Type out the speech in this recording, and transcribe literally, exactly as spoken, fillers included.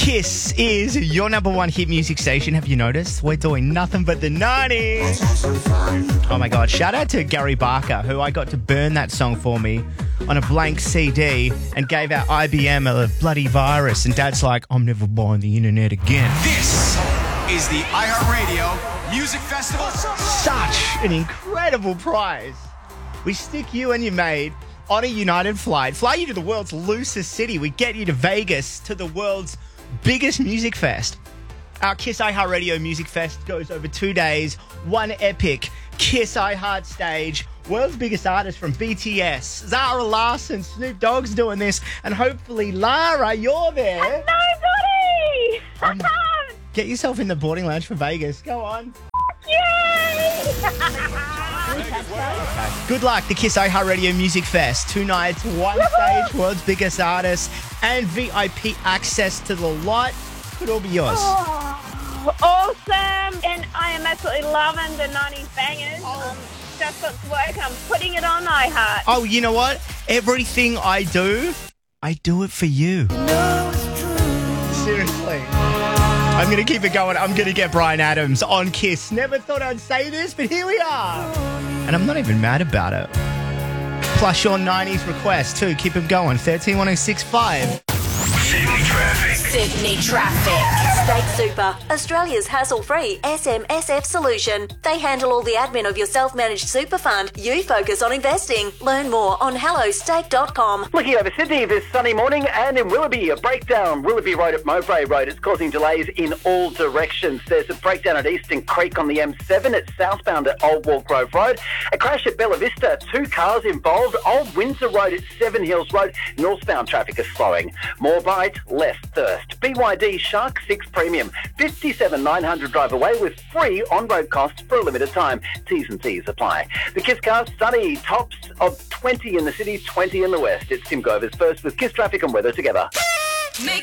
Kiss is your number one hit music station. Have you noticed? We're doing nothing but the nineties. Oh my God. Shout out to Gary Barker, who I got to burn that song for me on a blank C D and gave our I B M a bloody virus. And Dad's like, I'm never buying the internet again. This is the iHeartRadio Music Festival. Such an incredible prize. We stick you and your mate on a United flight, fly you to the world's loosest city. We get you to Vegas, to the world's biggest music fest. Our Kiss iHeartRadio Music Fest goes over two days, one epic Kiss iHeart stage. World's biggest artists from B T S, Zara Larsson, Snoop Dogg's doing this, and hopefully, Lara, you're there. Nobody! Um, get yourself in the boarding lounge for Vegas. Go on. Yay! Good luck, the Kiss iHeartRadio Music Fest. Two nights, one stage, world's biggest artists, and V I P access to the lot. Could all be yours. Oh, awesome. And I am absolutely loving the nineties bangers. Oh. Um, just got to work. I'm putting it on iHeart. Oh, you know what? Everything I do, I do it for you. Seriously. I'm going to keep it going. I'm going to get Bryan Adams on Kiss. Never thought I'd say this, but here we are. And I'm not even mad about it. Plus your nineties request too. Keep them going. thirteen one oh six five. Sydney traffic. Sydney traffic. State Super, Australia's hassle-free S M S F solution. They handle all the admin of your self-managed super fund. You focus on investing. Learn more on hello stake dot com. Looking over Sydney this sunny morning, and in Willoughby, a breakdown. Willoughby Road at Mowbray Road. It's causing delays in all directions. There's a breakdown at Eastern Creek on the M seven. It's southbound at Old Walgrove Road. A crash at Bella Vista. Two cars involved. Old Windsor Road at Seven Hills Road. Northbound traffic is slowing. More bite, less thirst. B Y D Shark six Premium. fifty-seven nine hundred drive away with free on-road costs for a limited time. T's and C's apply. The Kiss car, sunny. Tops of twenty in the city, twenty in the west. It's Tim Govers first with Kiss traffic and weather together.